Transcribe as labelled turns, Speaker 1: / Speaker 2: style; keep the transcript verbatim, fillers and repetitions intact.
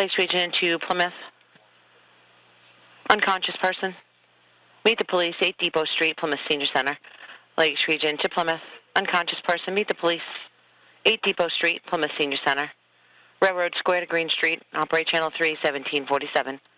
Speaker 1: Lakes Region to Plymouth. Unconscious person. Meet the police, eight Depot Street, Plymouth Senior Center. Lakes Region to Plymouth. Unconscious person. Meet the police, eight Depot Street, Plymouth Senior Center. Railroad Square to Green Street. Operate Channel three, seventeen forty-seven.